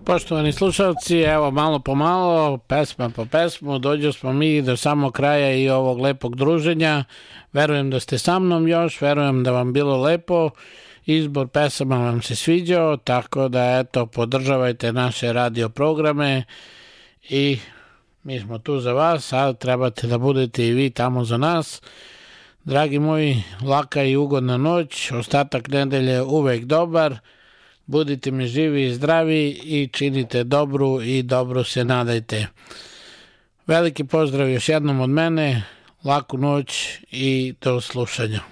Poštovani slušalci, evo malo po malo, pesma po pesmu, dođo smo mi do samog kraja i ovog lepog druženja. Verujem da ste sa mnom još, verujem da vam bilo lepo, izbor pesama vam se sviđao, tako da eto, podržavajte naše radio programe i mi smo tu za vas, a trebate da budete i vi tamo za nas. Dragi moji, laka i ugodna noć, ostatak nedelje uvek dobar. Budite mi živi i zdravi i činite dobru i dobro se nadajte. Veliki pozdrav još jednom od mene, laku noć i do slušanja.